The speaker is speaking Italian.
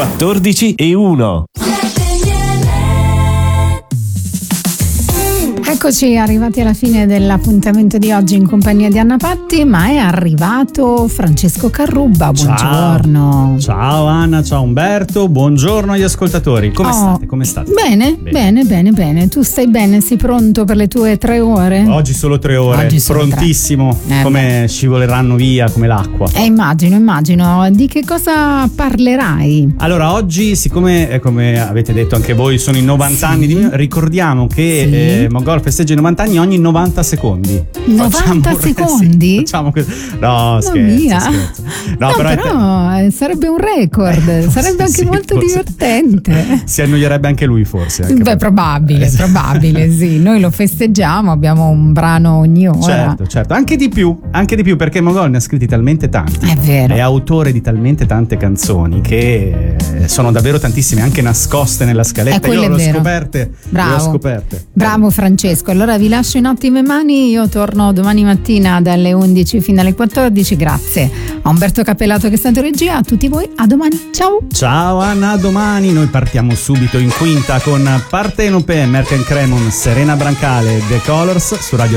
14:1. Eccoci arrivati alla fine dell'appuntamento di oggi in compagnia di Anna Patti, ma è arrivato Francesco Carrubba. Buongiorno. Ciao Anna, ciao Umberto, buongiorno agli ascoltatori. Come state? Bene. Tu stai bene? Sei pronto per le tue 3 ore? Oggi solo 3 ore, prontissimo, come scivoleranno via come l'acqua. Immagino. Di che cosa parlerai? Allora, oggi, siccome come avete detto anche voi sono i 90 anni ricordiamo che Mogol festeggia i 90 anni ogni 90 secondi. 90 secondi? Facciamo no, scherzo. No, però sarebbe un record, sarebbe anche molto divertente. Si annoierebbe anche lui forse. Probabile, sì. Noi lo festeggiamo, abbiamo un brano ogni ora. Certo, anche di più, perché Mogol ne ha scritti talmente tanti. È vero. È autore di talmente tante canzoni che sono davvero tantissime, anche nascoste nella scaletta. Io le ho scoperte. Bravo Francesco. Allora vi lascio in ottime mani, io torno domani mattina dalle 11 fino alle 14. Grazie a Umberto Capellato che è stato in regia, a tutti voi, a domani, ciao Anna, a domani. Noi partiamo subito in quinta con Partenope, Merck & Cremon, Serena Brancale, The Colors su Radio